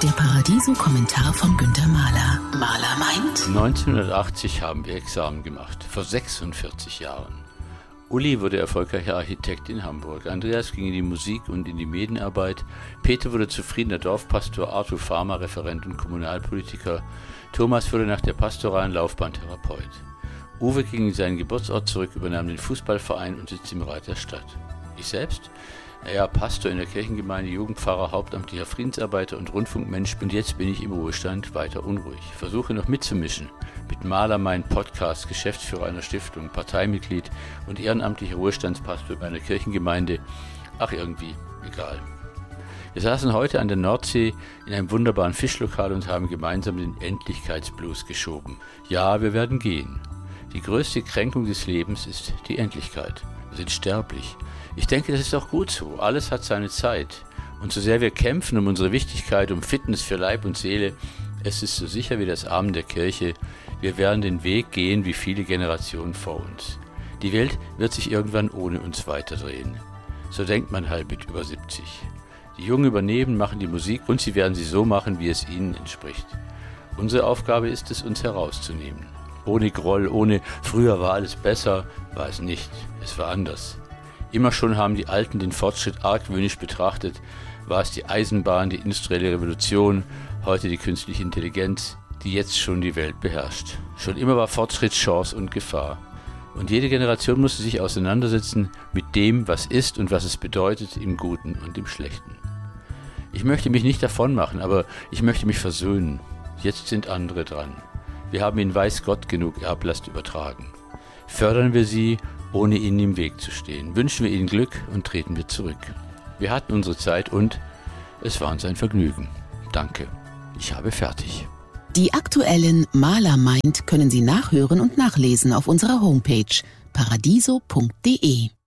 Der Paradiso-Kommentar von Günter Mahler. Mahler meint: 1980 haben wir Examen gemacht, vor 46 Jahren. Uli wurde erfolgreicher Architekt in Hamburg, Andreas ging in die Musik und in die Medienarbeit, Peter wurde zufriedener Dorfpastor, Arthur Pharmareferent und Kommunalpolitiker, Thomas wurde nach der pastoralen Laufbahn Therapeut. Uwe ging in seinen Geburtsort zurück, übernahm den Fußballverein und sitzt im Rat der Stadt. Ich selbst? Pastor in der Kirchengemeinde, Jugendpfarrer, hauptamtlicher Friedensarbeiter und Rundfunkmensch, und jetzt bin ich im Ruhestand weiter unruhig. Versuche noch mitzumischen. Mit Mahler mein Podcast, Geschäftsführer einer Stiftung, Parteimitglied und ehrenamtlicher Ruhestandspastor bei einer Kirchengemeinde. Ach, irgendwie, egal. Wir saßen heute an der Nordsee in einem wunderbaren Fischlokal und haben gemeinsam den Endlichkeitsblues geschoben. Ja, wir werden gehen. Die größte Kränkung des Lebens ist die Endlichkeit. Wir sind sterblich. Ich denke, das ist auch gut so. Alles hat seine Zeit. Und so sehr wir kämpfen um unsere Wichtigkeit, um Fitness für Leib und Seele, es ist so sicher wie das Amen der Kirche, wir werden den Weg gehen wie viele Generationen vor uns. Die Welt wird sich irgendwann ohne uns weiterdrehen. So denkt man halt mit über 70. Die Jungen übernehmen, machen die Musik und sie werden sie so machen, wie es ihnen entspricht. Unsere Aufgabe ist es, uns herauszunehmen. Ohne Groll, ohne früher war alles besser, war es nicht. Es war anders. Immer schon haben die Alten den Fortschritt argwöhnisch betrachtet. War es die Eisenbahn, die industrielle Revolution, heute die künstliche Intelligenz, die jetzt schon die Welt beherrscht. Schon immer war Fortschritt Chance und Gefahr. Und jede Generation musste sich auseinandersetzen mit dem, was ist und was es bedeutet, im Guten und im Schlechten. Ich möchte mich nicht davon machen, aber ich möchte mich versöhnen. Jetzt sind andere dran. Wir haben ihnen weiß Gott genug Erblast übertragen. Fördern wir sie, ohne ihnen im Weg zu stehen. Wünschen wir ihnen Glück und treten wir zurück. Wir hatten unsere Zeit und es war uns ein Vergnügen. Danke. Ich habe fertig. Die aktuellen Mahler meint können Sie nachhören und nachlesen auf unserer Homepage paradiso.de.